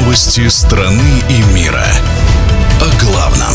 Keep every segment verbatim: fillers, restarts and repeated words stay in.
Новости страны и мира. О главном.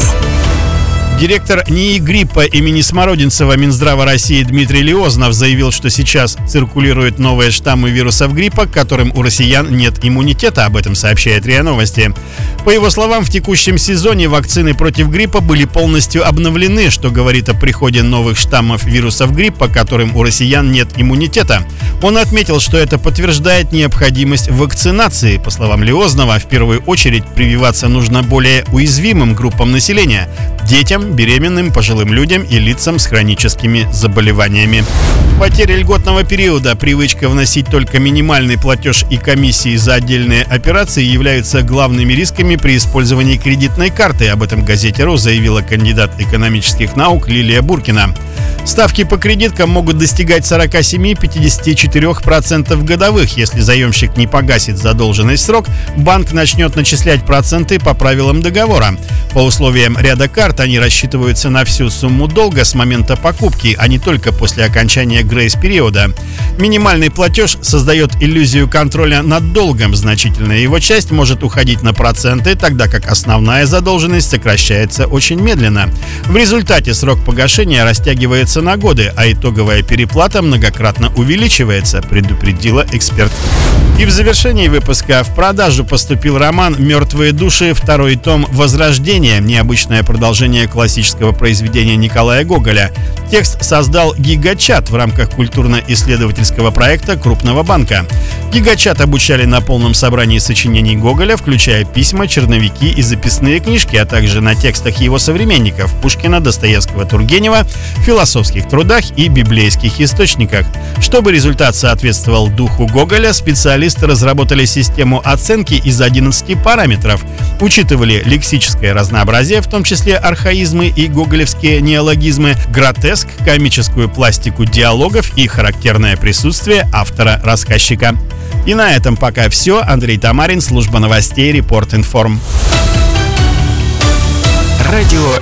Директор НИИ гриппа имени Смородинцева Минздрава России Дмитрий Лиознов заявил, что сейчас циркулируют новые штаммы вирусов гриппа, к которым у россиян нет иммунитета. Об этом сообщает РИА Новости. По его словам, в текущем сезоне вакцины против гриппа были полностью обновлены, что говорит о приходе новых штаммов вирусов гриппа, к которым у россиян нет иммунитета. Он отметил, что это подтверждает необходимость вакцинации. По словам Лиознова, в первую очередь прививаться нужно более уязвимым группам населения – детям, беременным, пожилым людям и лицам с хроническими заболеваниями. Потеря льготного периода, привычка вносить только минимальный платеж и комиссии за отдельные операции являются главными рисками при использовании кредитной карты. Об этом газете «Ру» заявила кандидат экономических наук Лилия Буркина. Ставки по кредиткам могут достигать сорок семь - пятьдесят четыре процента годовых. Если заемщик не погасит задолженный срок, банк начнет начислять проценты по правилам договора. По условиям ряда карт они рассчитываются на всю сумму долга с момента покупки, а не только после окончания грейс-периода. Минимальный платеж создает иллюзию контроля над долгом. Значительная его часть может уходить на проценты, тогда как основная задолженность сокращается очень медленно. В результате срок погашения растягивается на годы, а итоговая переплата многократно увеличивается, предупредила эксперт. И в завершении выпуска в продажу поступил роман «Мертвые души. Второй том. Возрождение». Необычное продолжение классического произведения Николая Гоголя. Текст создал Гигачат в рамках культурно-исследовательского проекта крупного банка. Гигачат обучали на полном собрании сочинений Гоголя, включая письма, черновики и записные книжки, а также на текстах его современников Пушкина, Достоевского, Тургенева, философских трудах и библейских источниках. Чтобы результат соответствовал духу Гоголя, специалисты разработали систему оценки из одиннадцати параметров. Учитывали лексическое разнообразие, в том числе архаизмы и гоголевские неологизмы, гротеск, комическую пластику диалогов и характерное присутствие автора-рассказчика. И на этом пока все. Андрей Тамарин, служба новостей, Репорт Информ. Радио